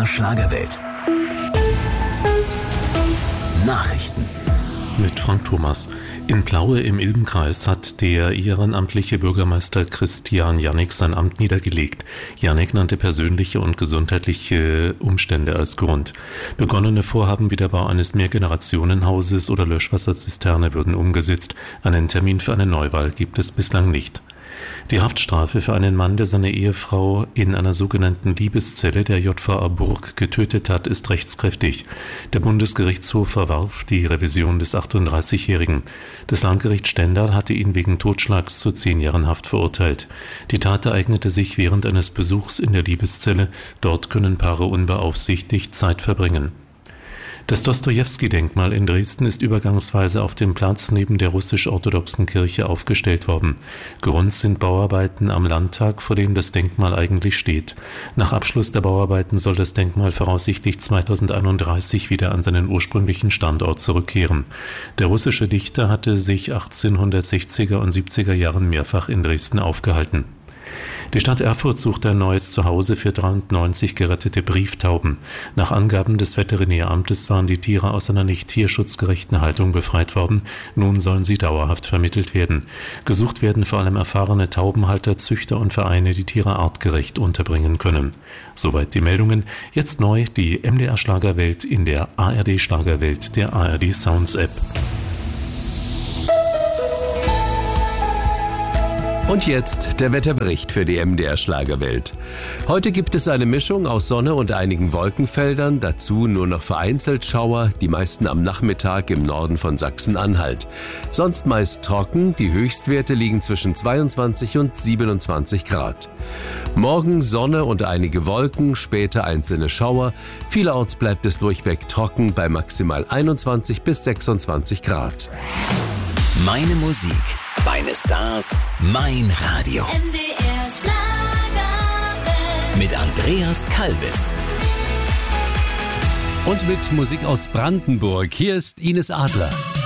MDR Schlagerwelt. Nachrichten. Mit Frank Thomas. In Plaue im Ilbenkreis hat der ehrenamtliche Bürgermeister Christian Jannek sein Amt niedergelegt. Jannek nannte persönliche und gesundheitliche Umstände als Grund. Begonnene Vorhaben wie der Bau eines Mehrgenerationenhauses oder Löschwasserzisterne würden umgesetzt. Einen Termin für eine Neuwahl gibt es bislang nicht. Die Haftstrafe für einen Mann, der seine Ehefrau in einer sogenannten Liebeszelle der JVA Burg getötet hat, ist rechtskräftig. Der Bundesgerichtshof verwarf die Revision des 38-Jährigen. Das Landgericht Stendal hatte ihn wegen Totschlags zu 10 Jahren Haft verurteilt. Die Tat ereignete sich während eines Besuchs in der Liebeszelle. Dort können Paare unbeaufsichtigt Zeit verbringen. Das Dostojewski-Denkmal in Dresden ist übergangsweise auf dem Platz neben der russisch-orthodoxen Kirche aufgestellt worden. Grund sind Bauarbeiten am Landtag, vor dem das Denkmal eigentlich steht. Nach Abschluss der Bauarbeiten soll das Denkmal voraussichtlich 2031 wieder an seinen ursprünglichen Standort zurückkehren. Der russische Dichter hatte sich 1860er und 70er Jahren mehrfach in Dresden aufgehalten. Die Stadt Erfurt sucht ein neues Zuhause für 93 gerettete Brieftauben. Nach Angaben des Veterinäramtes waren die Tiere aus einer nicht tierschutzgerechten Haltung befreit worden. Nun sollen sie dauerhaft vermittelt werden. Gesucht werden vor allem erfahrene Taubenhalter, Züchter und Vereine, die Tiere artgerecht unterbringen können. Soweit die Meldungen. Jetzt neu die MDR Schlagerwelt in der ARD Schlagerwelt der ARD Sounds App. Und jetzt der Wetterbericht für die MDR Schlagerwelt. Heute gibt es eine Mischung aus Sonne und einigen Wolkenfeldern, dazu nur noch vereinzelt Schauer, die meisten am Nachmittag im Norden von Sachsen-Anhalt. Sonst meist trocken, die Höchstwerte liegen zwischen 22 und 27 Grad. Morgen Sonne und einige Wolken, später einzelne Schauer. Vielerorts bleibt es durchweg trocken bei maximal 21 bis 26 Grad. Meine Musik, meine Stars, mein Radio. MDR Schlagerwelt. Mit Andreas Kalbitz. Und mit Musik aus Brandenburg. Hier ist Ines Adler.